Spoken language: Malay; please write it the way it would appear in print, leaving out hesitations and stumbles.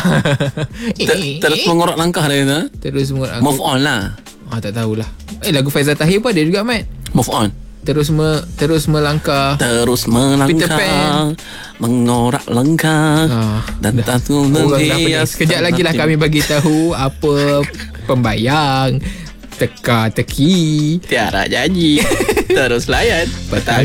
Terus mengorak langkah dia tu. Terus mengorak. Move on lah. Tak tahulah. Lagu Faizal Tahir pun ada juga, Mat. Move on. Terus melangkah. Terus Peter melangkah, Pan. mengorak langkah, dan tentu Orang dah pening. menghias. Sekejap lagi lah kami bagi tahu apa pembayang, teka-teki, Tiara janji. Terus layan. petang